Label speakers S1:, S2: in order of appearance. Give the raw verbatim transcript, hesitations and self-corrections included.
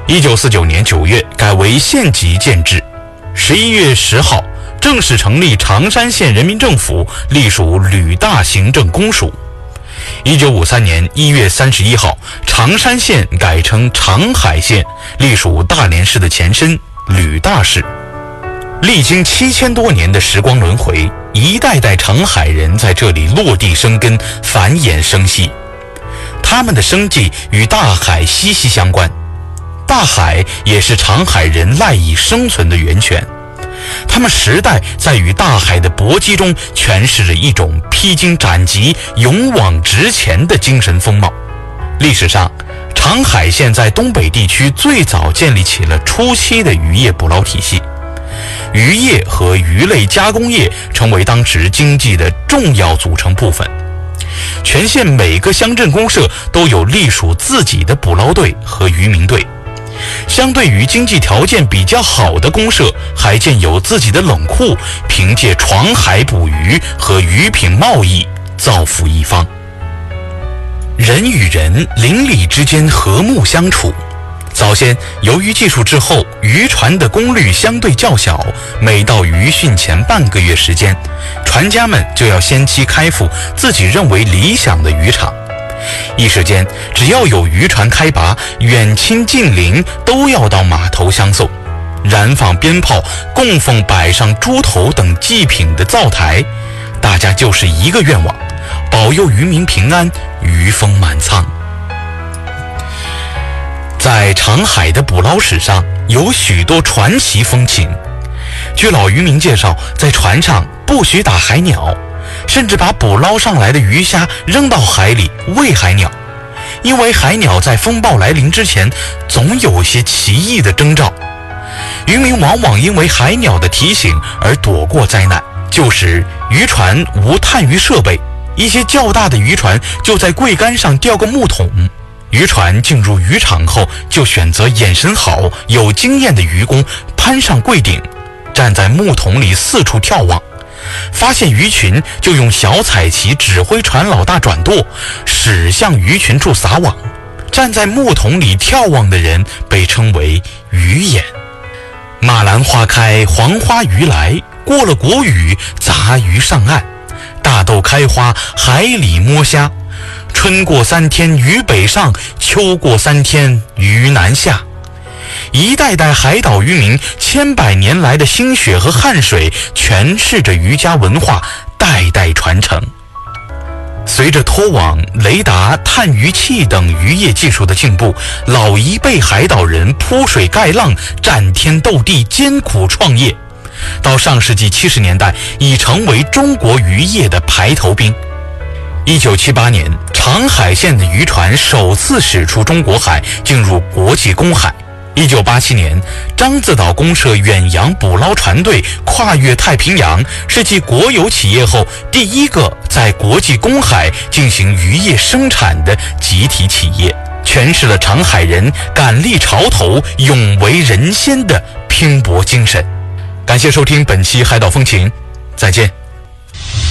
S1: 一九四九年九月改为县级建制，十一月十号正式成立常山县人民政府，隶属吕大行政公署。一九五三年一月三十一号，常山县改称长海县，隶属大连市的前身吕大市。历经七千多年的时光轮回，一代代长海人在这里落地生根，繁衍生息。他们的生计与大海息息相关，大海也是长海人赖以生存的源泉。他们时代在与大海的搏击中诠释着一种披荆斩棘、勇往直前的精神风貌。历史上，长海县在东北地区最早建立起了初期的渔业捕捞体系，渔业和鱼类加工业成为当时经济的重要组成部分。全县每个乡镇公社都有隶属自己的捕捞队和渔民队。相对于经济条件比较好的公社，还建有自己的冷库，凭借闯海捕鱼和渔品贸易造福一方。人与人邻里之间和睦相处。早先由于技术滞后，渔船的功率相对较小，每到渔汛前半个月时间，船家们就要先期开赴自己认为理想的渔场。一时间，只要有渔船开拔，远亲近邻都要到码头相送，燃放鞭炮，供奉摆上猪头等祭品的灶台，大家就是一个愿望：保佑渔民平安，渔丰满仓。在长海的捕捞史上，有许多传奇风情。据老渔民介绍，在船上不许打海鸟，甚至把捕捞上来的鱼虾扔到海里喂海鸟，因为海鸟在风暴来临之前总有些奇异的征兆。渔民往往因为海鸟的提醒而躲过灾难。旧时渔船无探鱼设备，一些较大的渔船就在柜杆上吊个木桶。渔船进入渔场后，就选择眼神好、有经验的渔工攀上柜顶，站在木桶里四处眺望。发现鱼群，就用小彩旗指挥船老大转舵，驶向鱼群处撒网。站在木桶里眺望的人被称为鱼眼。马兰花开，黄花鱼来，过了国语，杂鱼上岸。大豆开花，海里摸虾。春过三天鱼北上，秋过三天鱼南下。一代代海岛渔民千百年来的心血和汗水，诠释着渔家文化，代代传承。随着拖网、雷达、探鱼器等渔业技术的进步，老一辈海岛人铺水盖浪，战天斗地，艰苦创业。到上世纪七十年代，已成为中国渔业的排头兵。一九七八年，长海县的渔船首次驶出中国海，进入国际公海。一九八七年，獐子岛公社远洋捕捞船队跨越太平洋，是继国有企业后第一个在国际公海进行渔业生产的集体企业，诠释了长海人敢立潮头、勇为人先的拼搏精神。感谢收听本期海岛风情，再见。